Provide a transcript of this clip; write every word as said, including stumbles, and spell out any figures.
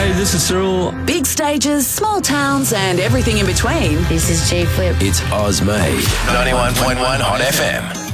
Hey, this is Cyril. Big stages, small towns, and everything in between. This is G Flip. It's Oz Made. ninety-one point one Hot F M.